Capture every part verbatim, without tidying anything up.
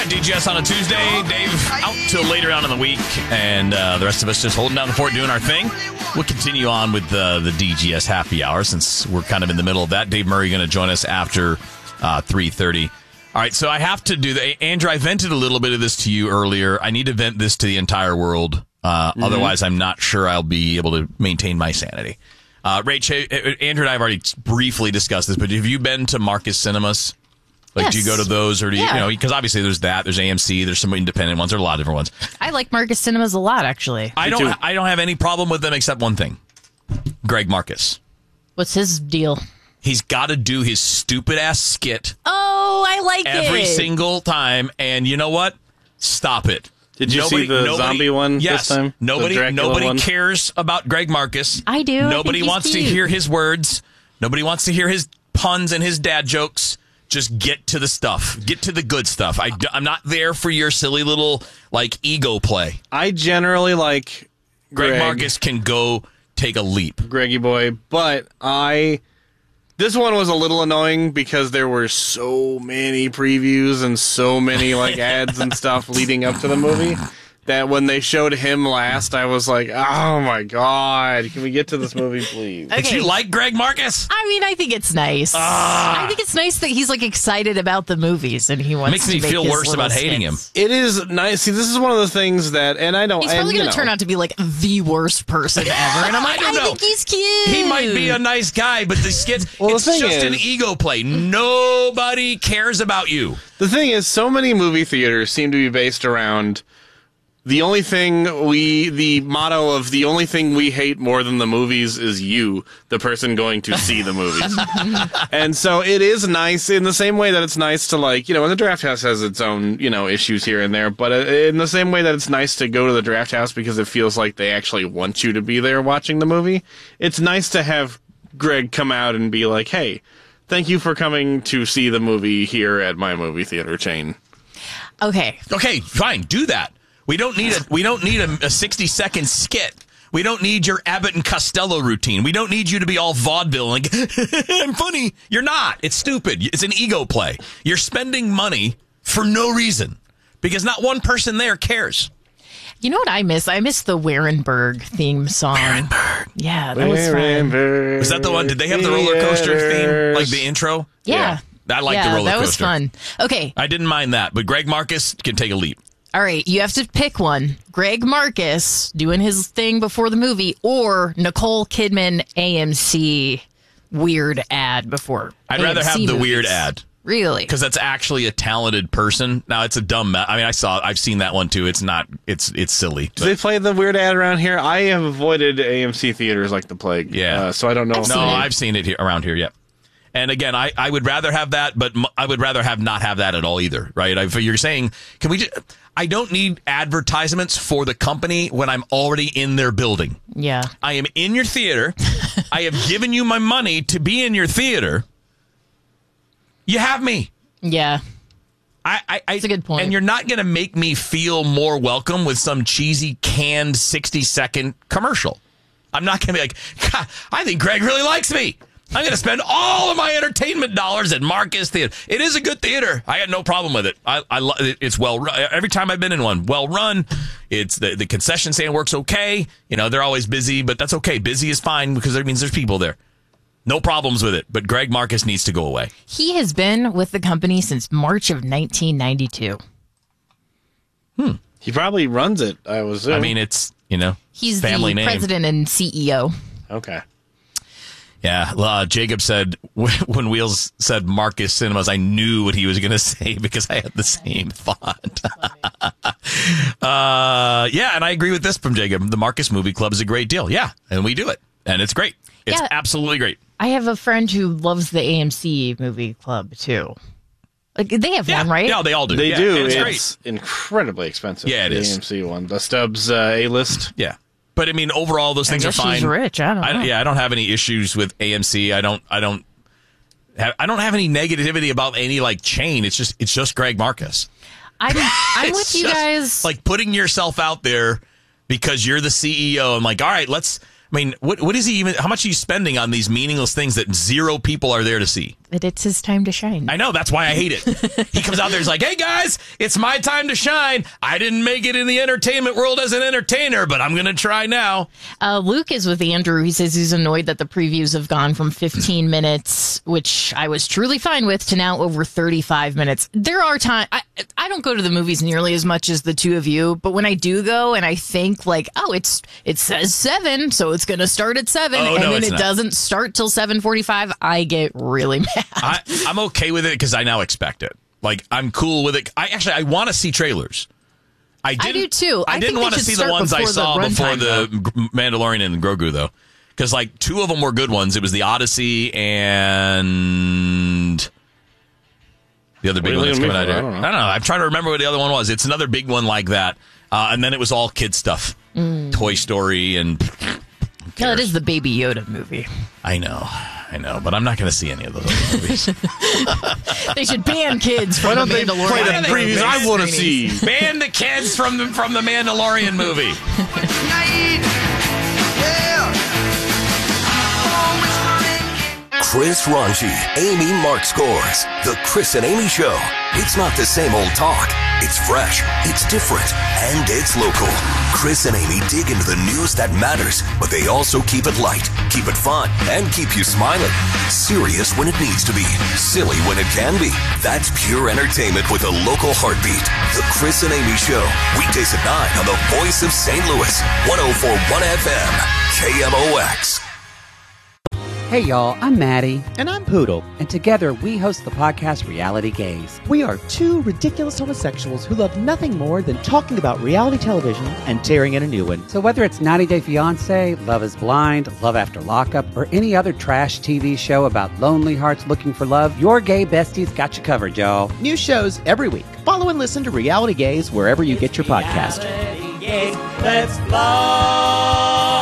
D G S on a Tuesday. Dave out till later on in the week, and uh, the rest of us just holding down the fort, doing our thing. We'll continue on with the, the D G S happy hour since we're kind of in the middle of that. Dave Murray going to join us after uh, three thirty. All right, so I have to do the Andrew, I vented a little bit of this to you earlier. I need to vent this to the entire world. Uh, mm-hmm. Otherwise, I'm not sure I'll be able to maintain my sanity. Uh, Rach, Andrew and I have already briefly discussed this, but have you been to Marcus Cinemas? Like, yes. Do you go to those, or do you, yeah. you know, because obviously there's that, there's A M C, there's some independent ones, there's a lot of different ones. I like Marcus Cinemas a lot, actually. I don't, I don't have any problem with them except one thing. Greg Marcus. What's his deal? He's got to do his stupid ass skit. Oh, I like every it. Every single time, and you know what? Stop it. Did you nobody, see the nobody, zombie one yes, this time? Nobody, nobody one? cares about Greg Marcus. I do. Nobody I wants cute. to hear his words. Nobody wants to hear his puns and his dad jokes. Just get to the stuff. Get to the good stuff. I, I'm not there for your silly little, like, ego play. I generally like Greg, Greg Marcus can go take a leap. Greggy boy, but I... This one was a little annoying because there were so many previews and so many, like, ads and stuff leading up to the movie that when they showed him last, I was like, oh, my God. Can we get to this movie, please? Okay. Did you like Greg Marcus? I mean, I think it's nice. Ah. I think it's nice that he's, like, excited about the movies and he wants Makes to me make feel his worse about skits. hating him. It is nice. See, this is one of the things that, and I don't... He's probably going to turn out to be, like, the worst person ever. And I'm like, I, don't I know. think he's cute. He might be a nice guy, but the skits, well, it's the thing just is, an ego play. Nobody cares about you. The thing is, so many movie theaters seem to be based around... The only thing we, the motto of the only thing we hate more than the movies is you, the person going to see the movies. And so it is nice in the same way that it's nice to, like, you know, and the Draft House has its own, you know, issues here and there, but in the same way that it's nice to go to the Draft House because it feels like they actually want you to be there watching the movie, it's nice to have Greg come out and be like, hey, thank you for coming to see the movie here at my movie theater chain. Okay. Okay, fine, do that. We don't need a we don't need a, a sixty second skit. We don't need your Abbott and Costello routine. We don't need you to be all vaudeville like I'm funny. You're not. It's stupid. It's an ego play. You're spending money for no reason because not one person there cares. You know what I miss? I miss the Warenberg theme song. Warenberg. Yeah, that was fun. Was that the one? Did they have the roller coaster theme, like the intro? Yeah. yeah. I like yeah, the roller that coaster. That was fun. Okay. I didn't mind that, but Greg Marcus can take a leap. All right, you have to pick one. Greg Marcus doing his thing before the movie, or Nicole Kidman A M C weird ad before. I'd A M C rather have the movies. weird ad. Really? Because that's actually a talented person. Now it's a dumb. I mean, I saw. I've seen that one too. It's not. It's it's silly. Do they play the weird ad around here? I have avoided A M C theaters like the plague. Yeah. Uh, so I don't know. I've no, seen it. I've seen it here around here. Yep. And again, I, I would rather have that, but m- I would rather have not have that at all either, right? I, you're saying, can we just, I don't need advertisements for the company when I'm already in their building. Yeah. I am in your theater. I have given you my money to be in your theater. You have me. Yeah. I, I, I, That's a good point. And you're not going to make me feel more welcome with some cheesy canned sixty second commercial. I'm not going to be like, God, I think Greg really likes me. I'm going to spend all of my entertainment dollars at Marcus Theater. It is a good theater. I got no problem with it. I, I lo- it's well run. Every time I've been in one, well run. It's the, the concession stand works okay. You know, they're always busy, but that's okay. Busy is fine because that means there's people there. No problems with it, but Greg Marcus needs to go away. He has been with the company since March of nineteen ninety-two. Hmm. He probably runs it, I was assuming. I mean, it's, you know, He's family the name. president and C E O. Okay. Yeah, uh, Jacob said, when Wheels said Marcus Cinemas, I knew what he was going to say because I had the same thought. uh, yeah, and I agree with this from Jacob. The Marcus Movie Club is a great deal. Yeah, and we do it. And it's great. It's Yeah. absolutely great. I have a friend who loves the A M C movie club, too. Like, they have Yeah, one, right? yeah, they all do. They Yeah, do. and It's, It's great. incredibly expensive. Yeah, it the is. A M C one. The Stubbs uh, A-list. Yeah. But I mean, overall, those I things are guess fine. she's rich. I don't know. I, yeah, I don't have any issues with A M C. I don't. I don't. Have, I don't have any negativity about any like chain. It's just. It's just Greg Marcus. I'm, I'm It's with you just, guys. Like putting yourself out there because you're the C E O. I'm like, all right, let's. I mean, what what is he even? How much are you spending on these meaningless things that zero people are there to see? But it's his time to shine. I know. That's why I hate it. He comes out there, he's like, hey, guys, it's my time to shine. I didn't make it in the entertainment world as an entertainer, but I'm going to try now. Uh, Luke is with Andrew. He says he's annoyed that the previews have gone from fifteen minutes, which I was truly fine with, to now over thirty-five minutes. There are times, I, I don't go to the movies nearly as much as the two of you, but when I do go and I think like, oh, it's it says seven, so it's going to start at seven, Oh, and no, then it's it not. doesn't start till seven forty-five, I get really mad. I, I'm okay with it because I now expect it. Like, I'm cool with it. I actually, I want to see trailers. I, didn't, I do too. I, I didn't think want they to should see the start ones I before saw the before runtime, the G- Mandalorian and Grogu, though. Because, like, two of them were good ones. It was the Odyssey and the other big What one are you that's coming looking out for? here. I don't know. I don't know. I'm trying to remember what the other one was. It's another big one like that. Uh, and then it was all kid stuff. Mm. Toy Story and... No, it is the Baby Yoda movie. I know. I know. But I'm not going to see any of those other movies. They should ban kids from Why don't the they Mandalorian. play the Why do they previews ban I want to screenings? see? Ban the kids from the, from the Mandalorian movie. Chris Ranji, Amy Mark Scores. The Chris and Amy Show. It's not the same old talk. It's fresh, it's different, and it's local. Chris and Amy dig into the news that matters, but they also keep it light, keep it fun, and keep you smiling. Serious when it needs to be, silly when it can be. That's pure entertainment with a local heartbeat. The Chris and Amy Show. Weekdays at nine on the Voice of Saint Louis. one oh four point one F M. K M O X. Hey y'all, I'm Maddie. And I'm Poodle. And together we host the podcast Reality Gaze. We are two ridiculous homosexuals who love nothing more than talking about reality television and tearing in a new one. So whether it's ninety Day Fiancé, Love is Blind, Love After Lockup, or any other trash T V show about lonely hearts looking for love, your gay besties got you covered, y'all. New shows every week. Follow and listen to Reality Gaze wherever you get your podcast. Let's love.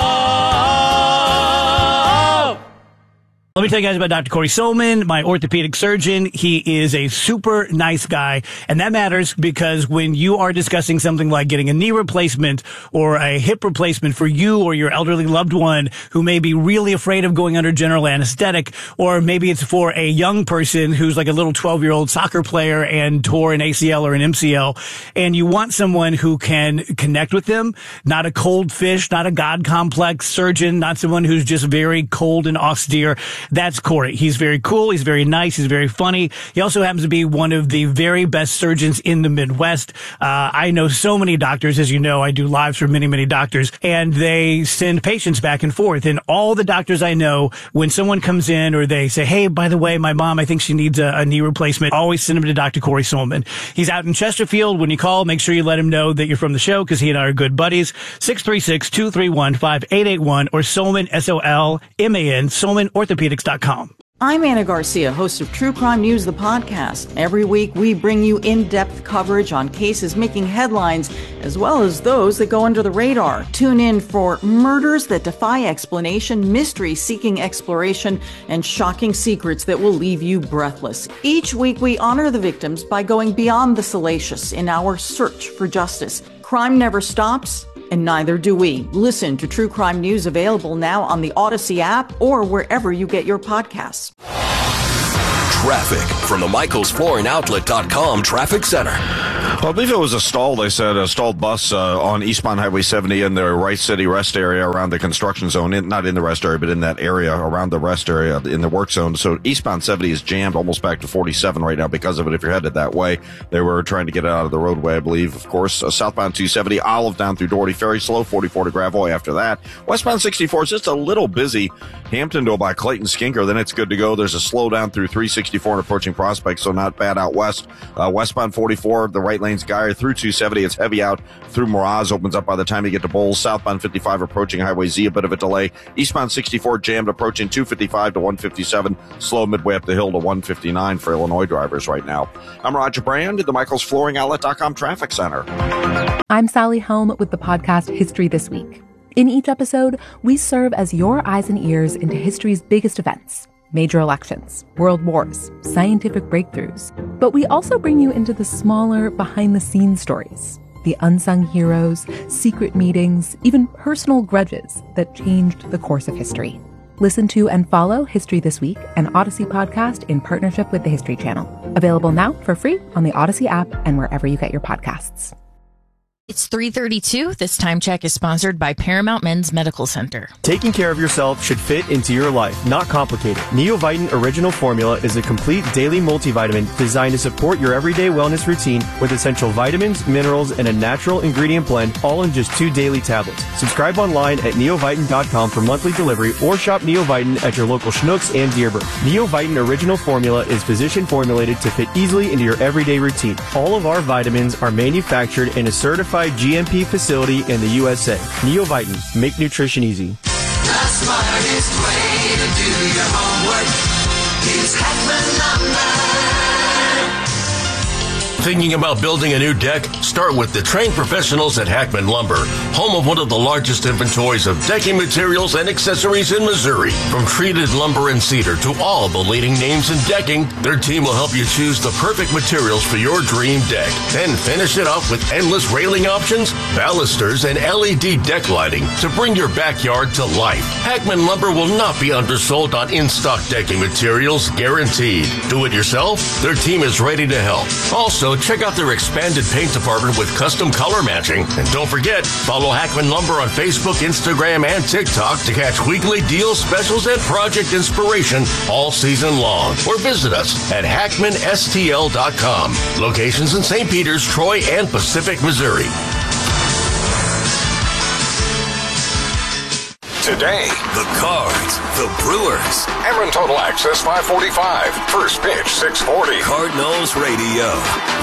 Let me tell you guys about Doctor Corey Solman, my orthopedic surgeon. He is a super nice guy, and that matters because when you are discussing something like getting a knee replacement or a hip replacement for you or your elderly loved one who may be really afraid of going under general anesthetic, or maybe it's for a young person who's like a little twelve-year-old soccer player and tore an A C L or an M C L, and you want someone who can connect with them, not a cold fish, not a God complex surgeon, not someone who's just very cold and austere. That's Corey. He's very cool. He's very nice. He's very funny. He also happens to be one of the very best surgeons in the Midwest. Uh, I know so many doctors. As you know, I do lives for many, many doctors, and they send patients back and forth. And all the doctors I know, when someone comes in or they say, hey, by the way, my mom, I think she needs a, a knee replacement, always send them to Doctor Corey Solman. He's out in Chesterfield. When you call, make sure you let him know that you're from the show because he and I are good buddies. six three six, two three one, five eight eight one or Solman, S O L M A N, Solman Orthopedics dot com. I'm Anna Garcia, host of True Crime News, the podcast. Every week, we bring you in-depth coverage on cases making headlines, as well as those that go under the radar. Tune in for murders that defy explanation, mystery-seeking exploration, and shocking secrets that will leave you breathless. Each week, we honor the victims by going beyond the salacious in our search for justice. Crime never stops, and neither do we. Listen to True Crime News, available now on the Odyssey app or wherever you get your podcasts. Traffic from the Michaels Flooring Outlet dot com Traffic Center. Well, I believe it was a stall, they said, a stalled bus uh, on eastbound Highway seventy in the Rice City rest area around the construction zone. In, not in the rest area, but in that area, around the rest area, in the work zone. So eastbound seventy is jammed almost back to forty-seven right now because of it if you're headed that way. They were trying to get it out of the roadway, I believe. Of course, uh, southbound two seventy, Olive down through Doherty Ferry, slow, forty-four to Gravois after that. Westbound sixty-four is just a little busy. Hampton by Clayton Skinker, then it's good to go. There's a slow down through three sixty-four and approaching Prospect, so not bad out west. Uh, westbound forty-four, the right lane's Geyer through two seventy. It's heavy out through Moraz, opens up by the time you get to Bowles. Southbound fifty-five approaching Highway Z, a bit of a delay. Eastbound sixty-four jammed approaching two fifty-five to one fifty-seven. Slow midway up the hill to one fifty-nine for Illinois drivers right now. I'm Roger Brand at the Michaels Flooring Outlet dot com Traffic Center. I'm Sally Helm with the podcast History This Week. In each episode, we serve as your eyes and ears into history's biggest events. Major elections, world wars, scientific breakthroughs. But we also bring you into the smaller, behind-the-scenes stories. The unsung heroes, secret meetings, even personal grudges that changed the course of history. Listen to and follow History This Week, an Odyssey podcast in partnership with the History Channel. Available now for free on the Odyssey app and wherever you get your podcasts. It's three thirty-two. This time check is sponsored by Paramount Men's Medical Center. Taking care of yourself should fit into your life, not complicated. Neovitin Original Formula is a complete daily multivitamin designed to support your everyday wellness routine with essential vitamins, minerals, and a natural ingredient blend, all in just two daily tablets. Subscribe online at neovitin dot com for monthly delivery or shop Neovitin at your local Schnucks and Dearborn. Neovitin Original Formula is physician formulated to fit easily into your everyday routine. All of our vitamins are manufactured in a certified G M P facility in the U S A. Neovitin, make nutrition easy. The smartest way to do your homework is Hackman Lumber. Thinking about building a new deck? Start with the trained professionals at Hackman Lumber, home of one of the largest inventories of decking materials and accessories in Missouri. From treated lumber and cedar to all the leading names in decking, their team will help you choose the perfect materials for your dream deck. Then finish it off with endless railing options, balusters, and L E D deck lighting to bring your backyard to life. Hackman Lumber will not be undersold on in-stock decking materials, guaranteed. Do it yourself? Their team is ready to help. Also, check out their expanded paint department with custom color matching. And don't forget, follow Hackman Lumber on Facebook, Instagram, and TikTok to catch weekly deals, specials, and project inspiration all season long. Or visit us at hackman S T L dot com. Locations in Saint Peters, Troy, and Pacific, Missouri. Today, the Cards, the Brewers. Ameren Total Access five forty-five. First pitch six forty. Cardinals Radio.